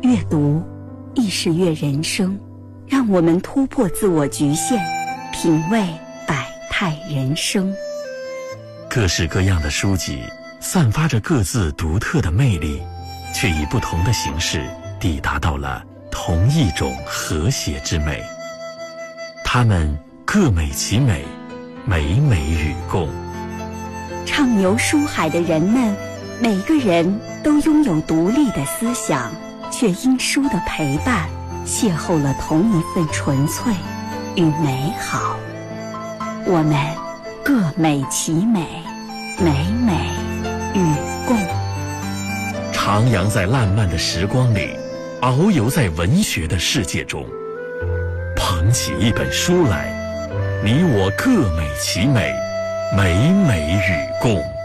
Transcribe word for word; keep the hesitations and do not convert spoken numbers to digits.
阅读亦是阅人生，让我们突破自我局限，品味百态人生。 各式各样的书籍散发着各自独特的魅力，却以不同的形式抵达到了同一种和谐之美。它们各美其美，美美与共。 畅游书海的人们，每个人都拥有独立的思想，却因书的陪伴，邂逅了同一份纯粹与美好。我们各美其美，美美与共。 徜徉在烂漫的时光里，遨游在文学的世界中，捧起一本书来，你我各美其美，美美与共。